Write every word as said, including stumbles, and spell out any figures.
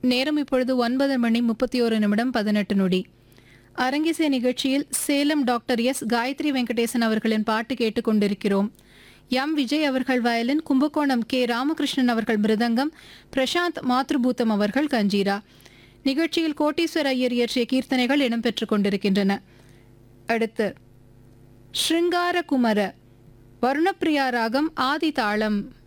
நேரம் இப்பொழுது ஒன்பது மணி முப்பத்தி ஒரு நிமிடம் பதினெட்டு நொடி. அரங்கிசை நிகழ்ச்சியில் சேலம் டாக்டர் எஸ் காயத்ரி வெங்கடேசன் அவர்களின் பாட்டு கேட்டுக்கொண்டிருக்கிறோம். எம் விஜய் அவர்கள் வயலின், கும்பகோணம் கே ராமகிருஷ்ணன் அவர்கள் மிருதங்கம், பிரசாந்த் மாத்ருபூத்தம் அவர்கள் கஞ்சீரா. நிகழ்ச்சியில் கோட்டீஸ்வர் ஐயர் இயற்றிய கீர்த்தனைகள் இடம்பெற்றுக் கொண்டிருக்கின்றன. அடுத்து ஸ்ருங்கார குமர வருணப்பிரியா ராகம் ஆதி தாளம்.